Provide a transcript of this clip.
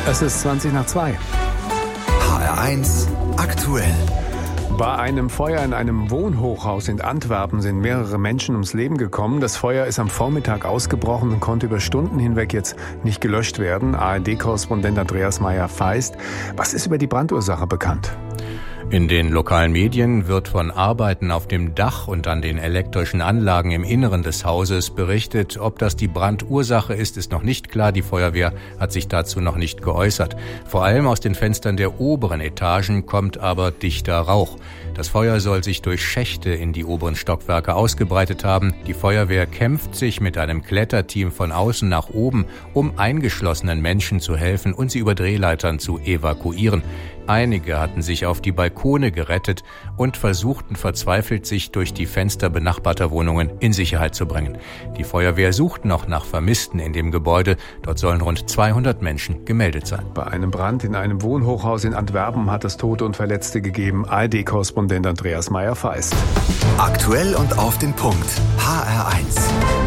Es ist 20 nach 2. HR1 aktuell. Bei einem Feuer in einem Wohnhochhaus in Antwerpen sind mehrere Menschen ums Leben gekommen. Das Feuer ist am Vormittag ausgebrochen und konnte über Stunden hinweg jetzt nicht gelöscht werden. ARD-Korrespondent Andreas Meyer-Feist. Was ist über die Brandursache bekannt? In den lokalen Medien wird von Arbeiten auf dem Dach und an den elektrischen Anlagen im Inneren des Hauses berichtet. Ob das die Brandursache ist noch nicht klar. Die Feuerwehr hat sich dazu noch nicht geäußert. Vor allem aus den Fenstern der oberen Etagen kommt aber dichter Rauch. Das Feuer soll sich durch Schächte in die oberen Stockwerke ausgebreitet haben. Die Feuerwehr kämpft sich mit einem Kletterteam von außen nach oben, um eingeschlossenen Menschen zu helfen und sie über Drehleitern zu evakuieren. Einige hatten sich auf die Balkone gerettet und versuchten verzweifelt, sich durch die Fenster benachbarter Wohnungen in Sicherheit zu bringen. Die Feuerwehr sucht noch nach Vermissten in dem Gebäude. Dort sollen rund 200 Menschen gemeldet sein. Bei einem Brand in einem Wohnhochhaus in Antwerpen hat es Tote und Verletzte gegeben. ARD-Korrespondent Andreas Meyer-Feist. Aktuell und auf den Punkt. HR1.